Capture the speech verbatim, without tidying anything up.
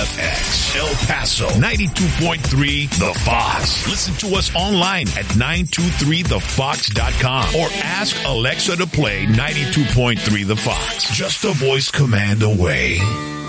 F X. El Paso, ninety-two point three The Fox. Listen to us online at nine two three the fox dot com or ask Alexa to play ninety-two point three The Fox. Just a voice command away.